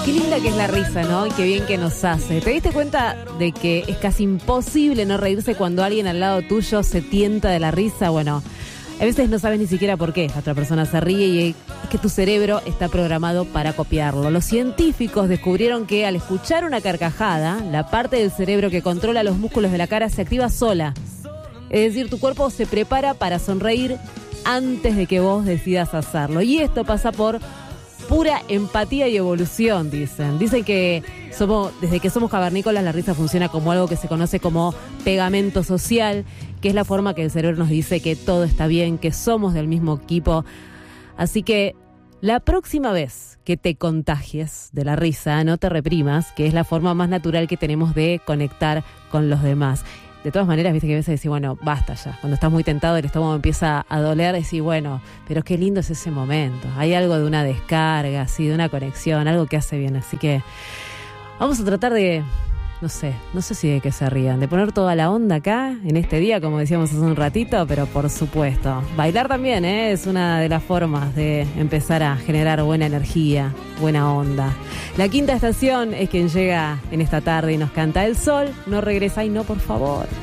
Qué linda que es la risa, ¿no? Y qué bien que nos hace. ¿Te diste cuenta de que es casi imposible no reírse cuando alguien al lado tuyo se tienta de la risa? Bueno, a veces no sabes ni siquiera por qué la otra persona se ríe y es que tu cerebro está programado para copiarlo. Los científicos descubrieron que al escuchar una carcajada, la parte del cerebro que controla los músculos de la cara se activa sola. Es decir, tu cuerpo se prepara para sonreír antes de que vos decidas hacerlo. Y esto pasa por pura empatía y evolución, dicen. Dicen que desde que somos cavernícolas, la risa funciona como algo que se conoce como pegamento social, que es la forma que el cerebro nos dice que todo está bien, que somos del mismo equipo. Así que la próxima vez que te contagies de la risa, no te reprimas, que es la forma más natural que tenemos de conectar con los demás. De todas maneras, viste que a veces decís, bueno, basta ya. Cuando estás muy tentado, el estómago empieza a doler, decís, bueno, pero qué lindo es ese momento. Hay algo de una descarga, así, de una conexión, algo que hace bien. Así que vamos a tratar de, no sé si de que se rían, de poner toda la onda acá, en este día, como decíamos hace un ratito, pero por supuesto. Bailar también, es una de las formas de empezar a generar buena energía, buena onda. La quinta estación es quien llega en esta tarde y nos canta El sol, no regresa y no, por favor.